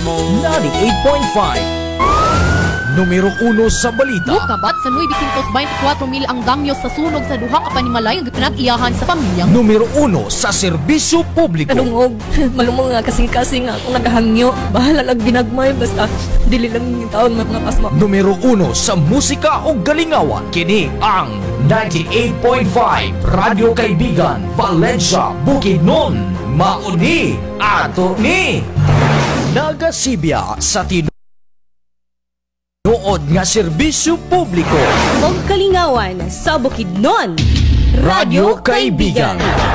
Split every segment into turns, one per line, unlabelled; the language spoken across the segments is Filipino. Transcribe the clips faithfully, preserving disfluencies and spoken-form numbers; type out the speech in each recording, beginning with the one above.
ninety-eight point five. Numero uno sa balita.
Mukabat sa nueve twenty-four mil ang damyo sa sunog sa duha ka panimalay nga pinag-iyahan sa pamilyang.
Numero uno sa serbisyo publiko.
Kanungog, malumong nga kasing-kasing nga akong naghangyo. Bahala lang ginagmay, basta dili lang yung taon mga pasma.
Numero uno sa musika o galingawan. Kini ang ninety-eight point five Radio Kaibigan, Valencia, Bukidnon. Mauni ato ni Nagasibya sa tinuod nga serbisyo publiko.
Og kalingawan sa Bukidnon.
Radio Kaibigan.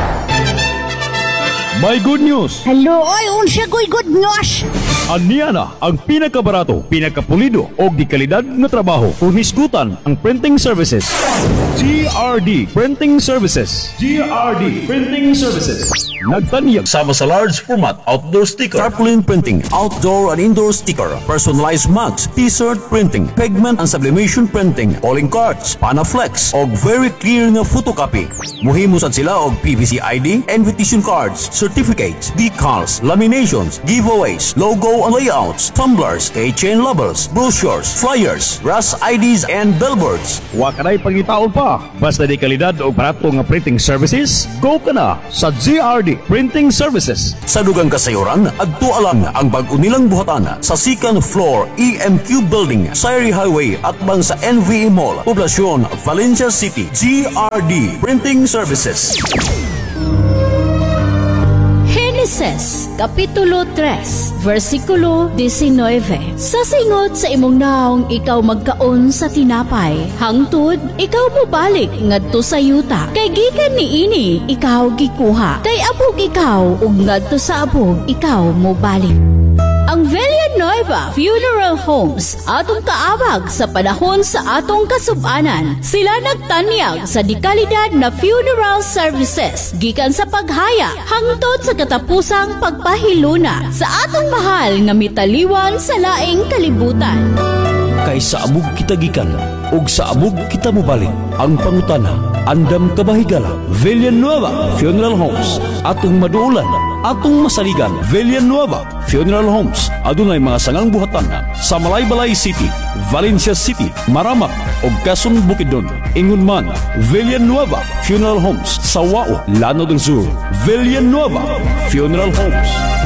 May good news!
Hello, oy, unsa ko'y good news?
Aniya na ang pinakabarato, pinakapulido o di kalidad na trabaho kung hisgutan ang printing services. G R D Printing Services. G R D Printing Services. Nagtanyag
Sama sa large format outdoor sticker, tarpaulin printing, outdoor and indoor sticker, personalized mugs, t-shirt printing, pigment and sublimation printing, calling cards, panaflex, og very clear nga photocopy. Muhimo sad sila og P V C I D, invitation cards, certificates, decals, laminations, giveaways, logo and layouts, tumblers, keychain labels, brochures, flyers, brass I Ds and billboards.
wa kanay pangitaon pa. Basta di kalidad o barato nga printing services, go ka na sa G R D Printing Services.
Sa dugang kasayuran, adto alang ang bag-o nilang buhatan sa second floor E M Q Building, Sayri Highway, atbang sa N V E Mall, Poblacion, Valencia City. G R D Printing Services.
Genesis, Kapitulo three, versikulo nineteen. Sa singot sa imong naong ikaw magkaon sa tinapay, hangtod ikaw mobalik ngadto sa yuta. Kay gikan niini ikaw gikuha, kay abog ikaw ug ngadto sa abog ikaw mobalik. Ang Villanueva Funeral Homes atong kaabag sa panahon sa atong kasub-anan. Sila nagtanyag sa dikalidad na funeral services gikan sa paghaya hangtod sa katapusang pagpahiluna sa atong mahal nga mitaliwan sa laing kalibutan.
Kay sa amog kita gikan ug sa amog kita mobalik. Ang pangutana, andam kabahigala. Villanueva Funeral Homes, atong maduulan, atong masaligan. Villanueva Funeral Homes, adunay mga sangang buhatan sa Malaybalay City, Valencia City, Maramak ug Quezon, Bukidnon. Ingon man, Villanueva Funeral Homes sa Wao, Lanao del Sur. Villanueva Funeral Homes.